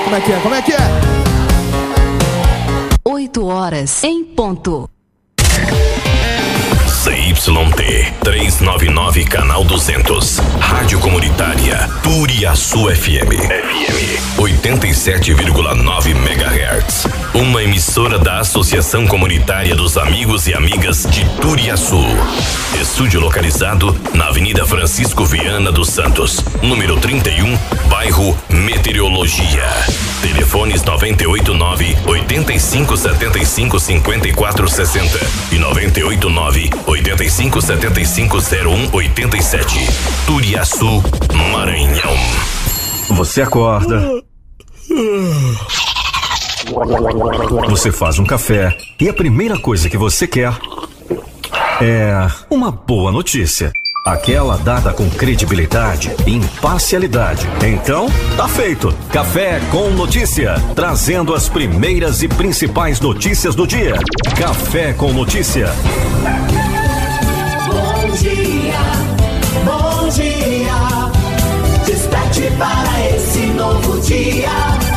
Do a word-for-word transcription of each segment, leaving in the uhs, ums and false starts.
Como é que é? Como é que é? oito horas em ponto. C Y T trezentos e noventa e nove, canal duzentos. Rádio Comunitária Turiaçu F M. F M oitenta e sete vírgula nove megahertz. Uma emissora da Associação Comunitária dos Amigos e Amigas de Turiaçu. Estúdio localizado na Avenida Francisco Viana dos Santos, número trinta e um, bairro Meteorologia. Telefones noventa e oito nove, oitenta e cinco, setenta e cinco, cinquenta e quatro sessenta e noventa e oito nove, oitenta e cinco, setenta e cinco, zero um, oitenta e sete. Turiaçu, Maranhão. Você acorda. Você faz um café e a primeira coisa que você quer é uma boa notícia. Aquela dada com credibilidade e imparcialidade. Então, tá feito. Café com Notícia, trazendo as primeiras e principais notícias do dia. Café com Notícia. Bom dia, bom dia. Desperte para esse novo dia.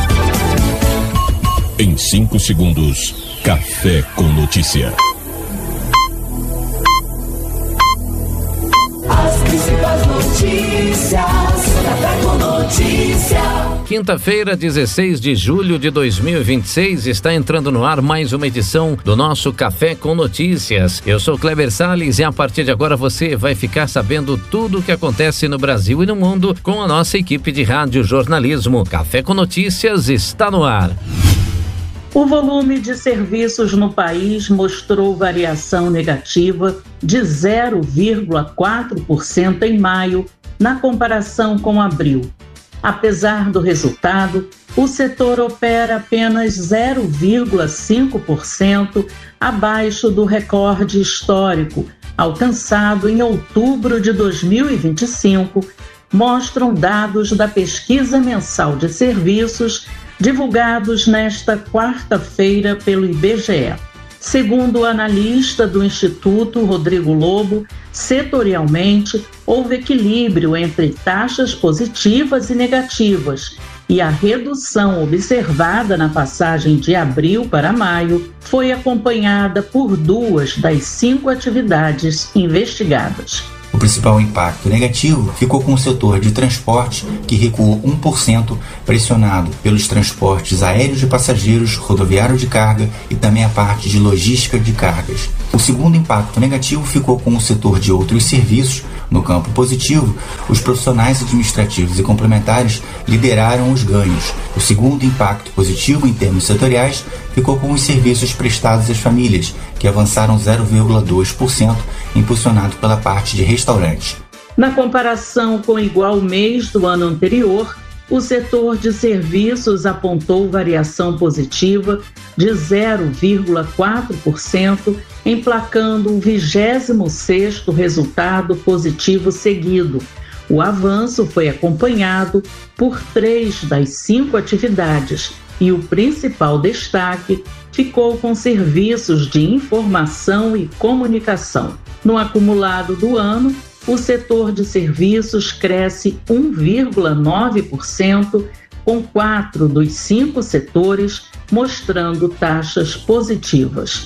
Em cinco segundos, Café com Notícia. As principais notícias, Café com Notícia. Quinta-feira, dezesseis de julho de dois mil e vinte e seis, está entrando no ar mais uma edição do nosso Café com Notícias. Eu sou Kleber Salles e a partir de agora você vai ficar sabendo tudo o que acontece no Brasil e no mundo com a nossa equipe de rádio jornalismo. Café com Notícias está no ar. O volume de serviços no país mostrou variação negativa de zero vírgula quatro por cento em maio, na comparação com abril. Apesar do resultado, o setor opera apenas zero vírgula cinco por cento abaixo do recorde histórico, alcançado em outubro de dois mil e vinte e cinco, mostram dados da pesquisa mensal de serviços divulgados nesta quarta-feira pelo I B G E. Segundo o analista do Instituto, Rodrigo Lobo, setorialmente, houve equilíbrio entre taxas positivas e negativas, e a redução observada na passagem de abril para maio foi acompanhada por duas das cinco atividades investigadas. O principal impacto negativo ficou com o setor de transporte, que recuou um por cento, pressionado pelos transportes aéreos de passageiros, rodoviário de carga e também a parte de logística de cargas. O segundo impacto negativo ficou com o setor de outros serviços. No campo positivo, os profissionais administrativos e complementares lideraram os ganhos. O segundo impacto positivo em termos setoriais ficou com os serviços prestados às famílias, que avançaram zero vírgula dois por cento, impulsionado pela parte de restaurantes. Na comparação com o igual mês do ano anterior, o setor de serviços apontou variação positiva de zero vírgula quatro por cento, emplacando o vigésimo sexto resultado positivo seguido. O avanço foi acompanhado por três das cinco atividades e o principal destaque ficou com serviços de informação e comunicação. No acumulado do ano, o setor de serviços cresce um vírgula nove por cento, com quatro dos cinco setores mostrando taxas positivas.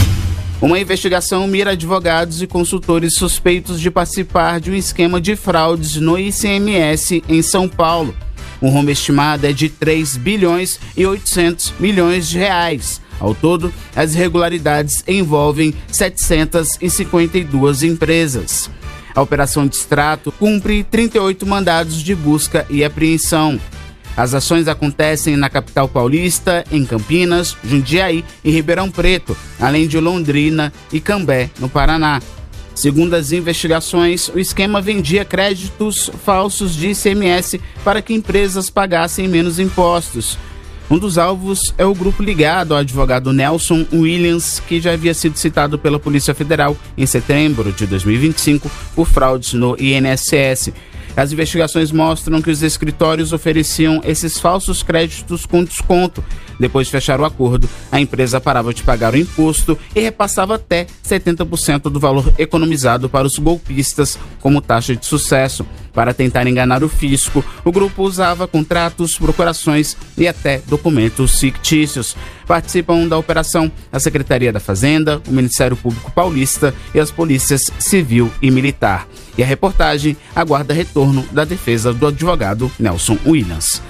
Uma investigação mira advogados e consultores suspeitos de participar de um esquema de fraudes no I C M S em São Paulo. O rombo estimado é de três bilhões e oitocentos milhões de reais. Ao todo, as irregularidades envolvem setecentas e cinquenta e duas empresas. A Operação Distrato cumpre trinta e oito mandados de busca e apreensão. As ações acontecem na capital paulista, em Campinas, Jundiaí e Ribeirão Preto, além de Londrina e Cambé, no Paraná. Segundo as investigações, o esquema vendia créditos falsos de I C M S para que empresas pagassem menos impostos. Um dos alvos é o grupo ligado ao advogado Nelson Williams, que já havia sido citado pela Polícia Federal em setembro de dois mil e vinte e cinco por fraudes no I N S S. As investigações mostram que os escritórios ofereciam esses falsos créditos com desconto. Depois de fechar o acordo, a empresa parava de pagar o imposto e repassava até setenta por cento do valor economizado para os golpistas como taxa de sucesso. Para tentar enganar o fisco, o grupo usava contratos, procurações e até documentos fictícios. Participam da operação a Secretaria da Fazenda, o Ministério Público Paulista e as polícias civil e militar. E a reportagem aguarda retorno da defesa do advogado Nelson Williams.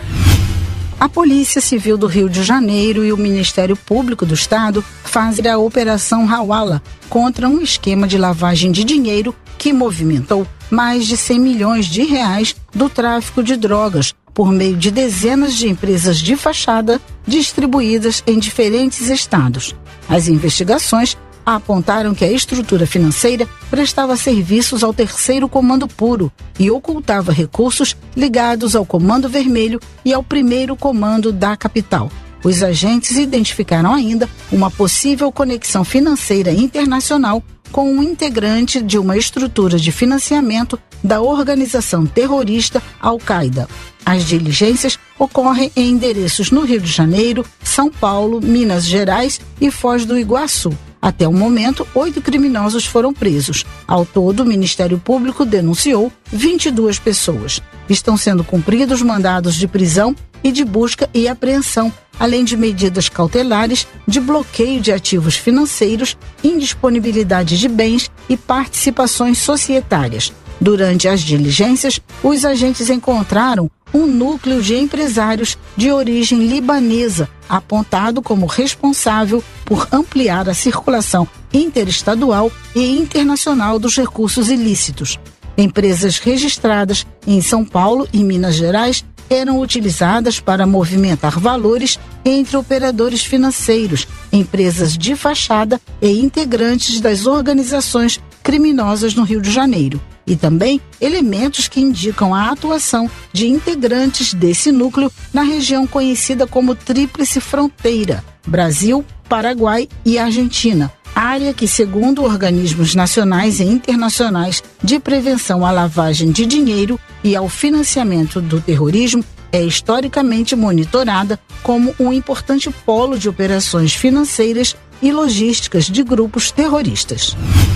A Polícia Civil do Rio de Janeiro e o Ministério Público do Estado fazem a Operação Hawala contra um esquema de lavagem de dinheiro que movimentou mais de cem milhões de reais do tráfico de drogas por meio de dezenas de empresas de fachada distribuídas em diferentes estados. As investigações apontaram que a estrutura financeira prestava serviços ao terceiro Comando Puro e ocultava recursos ligados ao Comando Vermelho e ao primeiro Comando da capital. Os agentes identificaram ainda uma possível conexão financeira internacional com um integrante de uma estrutura de financiamento da organização terrorista Al-Qaeda. As diligências ocorrem em endereços no Rio de Janeiro, São Paulo, Minas Gerais e Foz do Iguaçu. Até o momento, oito criminosos foram presos. Ao todo, o Ministério Público denunciou vinte e duas pessoas. Estão sendo cumpridos mandados de prisão e de busca e apreensão, além de medidas cautelares de bloqueio de ativos financeiros, indisponibilidade de bens e participações societárias. Durante as diligências, os agentes encontraram um núcleo de empresários de origem libanesa, apontado como responsável por ampliar a circulação interestadual e internacional dos recursos ilícitos. Empresas registradas em São Paulo e Minas Gerais eram utilizadas para movimentar valores entre operadores financeiros, empresas de fachada e integrantes das organizações criminosas no Rio de Janeiro. E também elementos que indicam a atuação de integrantes desse núcleo na região conhecida como Tríplice Fronteira, Brasil, Paraguai e Argentina, área que, segundo organismos nacionais e internacionais de prevenção à lavagem de dinheiro e ao financiamento do terrorismo, é historicamente monitorada como um importante polo de operações financeiras e logísticas de grupos terroristas.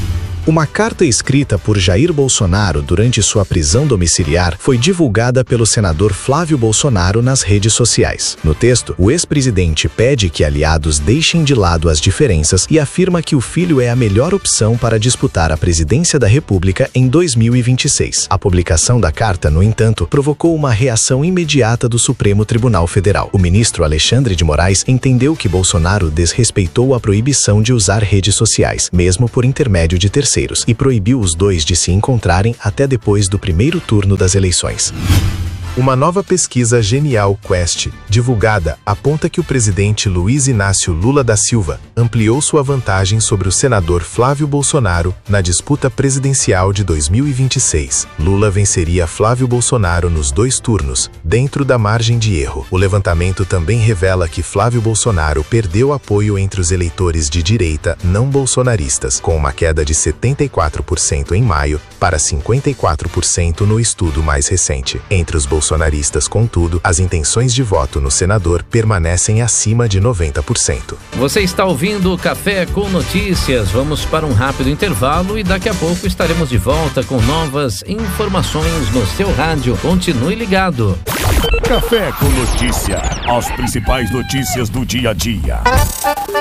Uma carta escrita por Jair Bolsonaro durante sua prisão domiciliar foi divulgada pelo senador Flávio Bolsonaro nas redes sociais. No texto, o ex-presidente pede que aliados deixem de lado as diferenças e afirma que o filho é a melhor opção para disputar a presidência da República em dois mil e vinte e seis. A publicação da carta, no entanto, provocou uma reação imediata do Supremo Tribunal Federal. O ministro Alexandre de Moraes entendeu que Bolsonaro desrespeitou a proibição de usar redes sociais, mesmo por intermédio de terceiros, e proibiu os dois de se encontrarem até depois do primeiro turno das eleições. Uma nova pesquisa Genial Quest, divulgada, aponta que o presidente Luiz Inácio Lula da Silva ampliou sua vantagem sobre o senador Flávio Bolsonaro na disputa presidencial de dois mil e vinte e seis. Lula venceria Flávio Bolsonaro nos dois turnos, dentro da margem de erro. O levantamento também revela que Flávio Bolsonaro perdeu apoio entre os eleitores de direita não bolsonaristas, com uma queda de setenta e quatro por cento em maio para cinquenta e quatro por cento no estudo mais recente. Entre os bolsonaristas, contudo, as intenções de voto no senador permanecem acima de noventa por cento. Você está ouvindo o Café com Notícias. Vamos para um rápido intervalo e daqui a pouco estaremos de volta com novas informações no seu rádio. Continue ligado. Café com Notícia. As principais notícias do dia a dia.